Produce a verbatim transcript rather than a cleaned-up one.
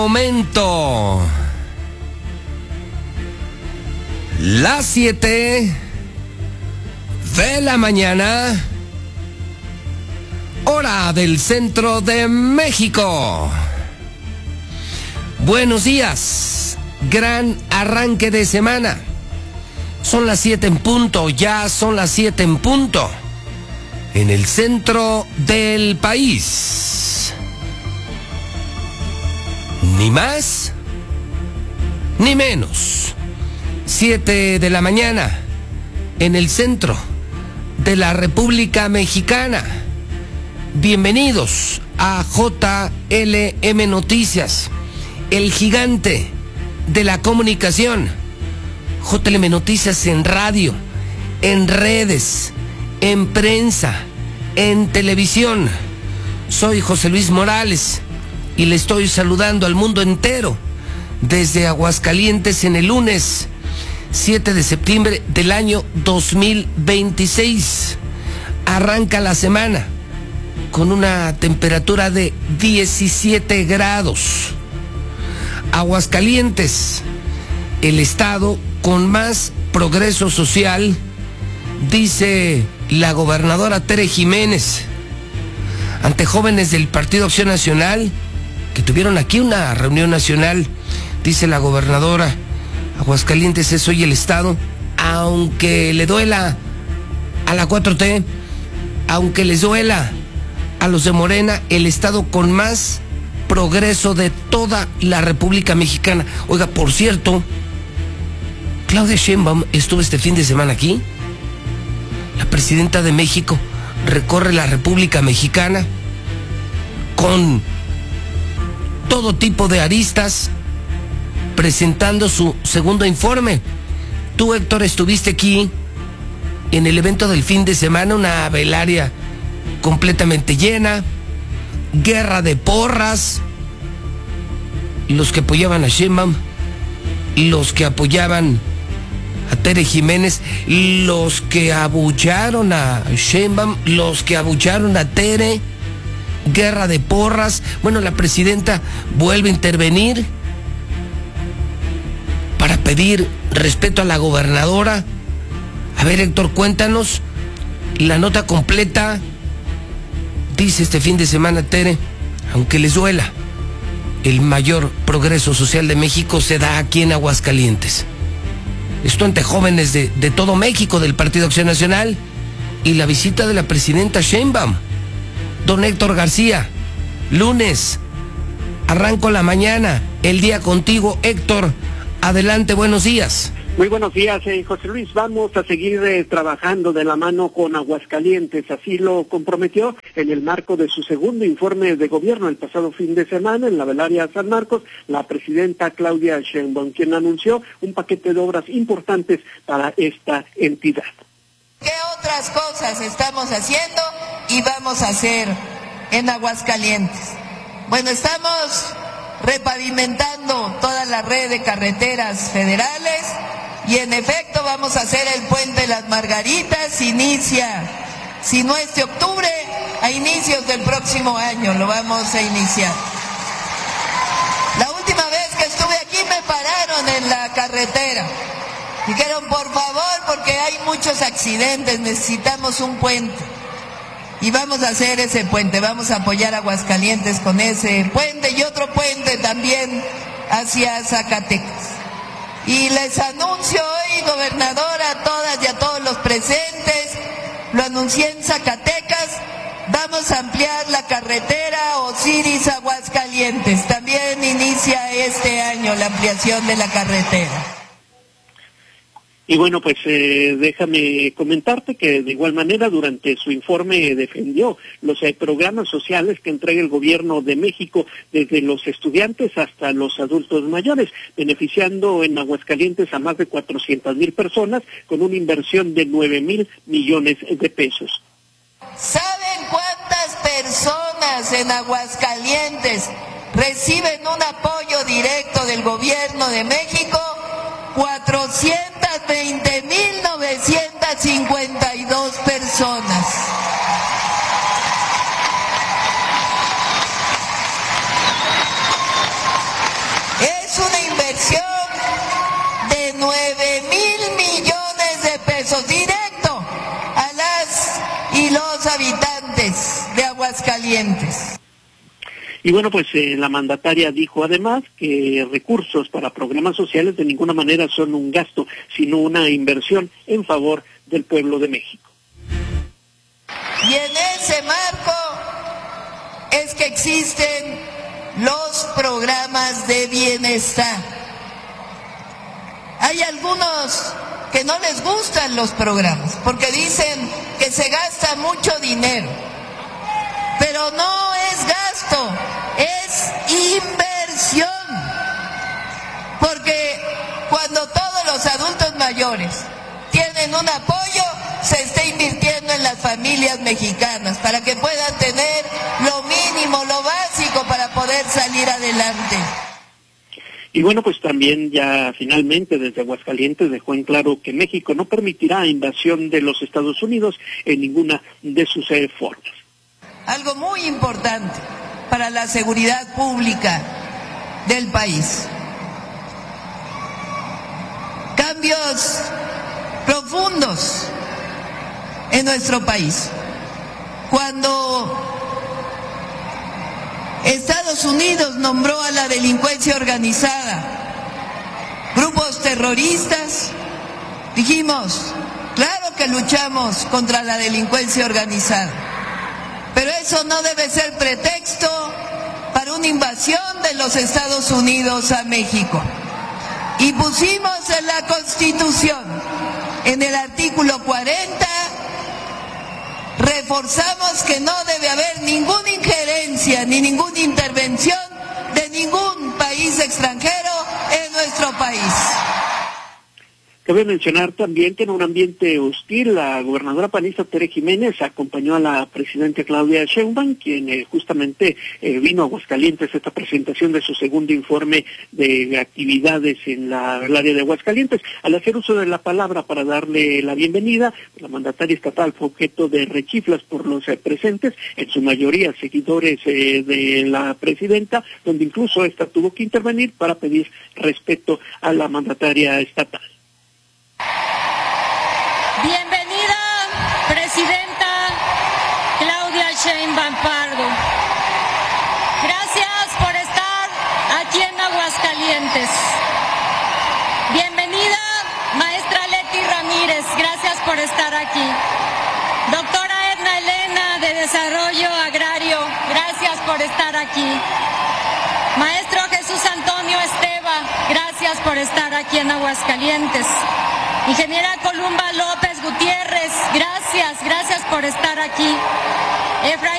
Momento. Las siete de la mañana, hora del centro de México. Buenos días, gran arranque de semana. Son las siete en punto, ya son las siete en punto, en el centro del país. Ni más, ni menos. Siete de la mañana, en el centro de la República Mexicana. Bienvenidos a J L M Noticias, el gigante de la comunicación. J L M Noticias en radio, en redes, en prensa, en televisión. Soy José Luis Morales y le estoy saludando al mundo entero desde Aguascalientes en el lunes siete de septiembre del año dos mil veintiséis. Arranca la semana con una temperatura de diecisiete grados. Aguascalientes, el estado con más progreso social, dice la gobernadora Tere Jiménez. Ante jóvenes del Partido Acción Nacional que tuvieron aquí una reunión nacional, dice la gobernadora, Aguascalientes es hoy el estado, aunque le duela a la cuatro T, aunque les duela a los de Morena, el estado con más progreso de toda la República Mexicana. Oiga, por cierto, Claudia Sheinbaum estuvo este fin de semana aquí. La presidenta de México recorre la República Mexicana con todo tipo de aristas, presentando su segundo informe. Tú, Héctor, estuviste aquí en el evento del fin de semana, una velaria completamente llena, guerra de porras, los que apoyaban a Sheinbaum, los que apoyaban a Tere Jiménez, los que abucharon a Sheinbaum, los que abucharon a Tere, guerra de porras. Bueno, la presidenta vuelve a intervenir para pedir respeto a la gobernadora. A ver, Héctor, cuéntanos la nota completa. Dice este fin de semana Tere, aunque les duela, el mayor progreso social de México se da aquí en Aguascalientes. Esto ante jóvenes de, de todo México, del Partido Acción Nacional, y la visita de la presidenta Sheinbaum. Don Héctor García, lunes, arranco la mañana, el día contigo, Héctor. Adelante, buenos días. Muy buenos días, eh, José Luis. Vamos a seguir eh, trabajando de la mano con Aguascalientes. Así lo comprometió en el marco de su segundo informe de gobierno el pasado fin de semana en la Velaria San Marcos, la presidenta Claudia Sheinbaum, quien anunció un paquete de obras importantes para esta entidad. ¿Qué otras cosas estamos haciendo y vamos a hacer en Aguascalientes? Bueno, estamos repavimentando toda la red de carreteras federales y en efecto vamos a hacer el puente Las Margaritas. Inicia, si no este octubre, a inicios del próximo año lo vamos a iniciar. La última vez que estuve aquí me pararon en la carretera. Dijeron, por favor, porque hay muchos accidentes, necesitamos un puente. Y vamos a hacer ese puente, vamos a apoyar a Aguascalientes con ese puente y otro puente también hacia Zacatecas. Y les anuncio hoy, gobernadora, a todas y a todos los presentes, lo anuncié en Zacatecas, vamos a ampliar la carretera Osiris Aguascalientes. También inicia este año la ampliación de la carretera. Y bueno, pues eh, déjame comentarte que de igual manera durante su informe defendió los eh, programas sociales que entrega el gobierno de México desde los estudiantes hasta los adultos mayores, beneficiando en Aguascalientes a más de cuatrocientas mil personas con una inversión de nueve mil millones de pesos. ¿Saben cuántas personas en Aguascalientes reciben un apoyo directo del gobierno de México? cuatrocientas veinte mil novecientas cincuenta y dos personas. inyección de nueve mil millones de pesos directo a las y los habitantes de Aguascalientes. Y bueno, pues eh, la mandataria dijo además que recursos para programas sociales de ninguna manera son un gasto, sino una inversión en favor del pueblo de México. Y en ese marco es que existen los programas de bienestar. Hay algunos que no les gustan los programas porque dicen que se gasta mucho dinero, pero no es gasto, es inversión, porque cuando todos los adultos mayores tienen un apoyo, se está invirtiendo en las familias mexicanas para que puedan tener lo mínimo, lo básico para poder salir adelante. Y bueno, pues también ya finalmente desde Aguascalientes dejó en claro que México no permitirá invasión de los Estados Unidos en ninguna de sus eh, formas. Algo muy importante para la seguridad pública del país. Cambios profundos en nuestro país. Cuando Estados Unidos nombró a la delincuencia organizada grupos terroristas, dijimos, claro que luchamos contra la delincuencia organizada, pero eso no debe ser pretexto para una invasión de los Estados Unidos a México. Y pusimos en la Constitución, en el artículo cuarenta, reforzamos que no debe haber ninguna injerencia ni ninguna intervención de ningún país extranjero en nuestro país. Cabe mencionar también que en un ambiente hostil, la gobernadora panista Tere Jiménez acompañó a la presidenta Claudia Sheinbaum, quien eh, justamente eh, vino a Aguascalientes a esta presentación de su segundo informe de actividades en la, el área de Aguascalientes. Al hacer uso de la palabra para darle la bienvenida, la mandataria estatal fue objeto de rechiflas por los eh, presentes, en su mayoría seguidores eh, de la presidenta, donde incluso esta tuvo que intervenir para pedir respeto a la mandataria estatal. Bienvenida, presidenta Claudia Sheinbaum Pardo. Gracias por estar aquí en Aguascalientes. Bienvenida, maestra Leti Ramírez. Gracias por estar aquí. Doctora Edna Elena, de Desarrollo Agrario. Gracias por estar aquí. Maestro Jesús Antonio Esteva. Gracias por estar aquí en Aguascalientes. Ingeniera Columba López Gutiérrez, gracias, gracias por estar aquí. Efraín